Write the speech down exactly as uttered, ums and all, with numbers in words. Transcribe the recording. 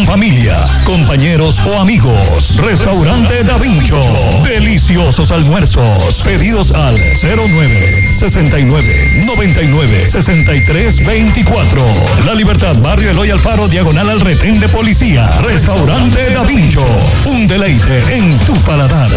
familia, compañeros o amigos. Restaurante Da Vincho. Deliciosos almuerzos. Pedidos al cero nueve sesenta y nueve noventa y nueve sesenta y tres veinticuatro. La Libertad, Barrio Eloy Alfaro, diagonal al retén de policía. Restaurante Da Vincho. Un deleite en tu paladar.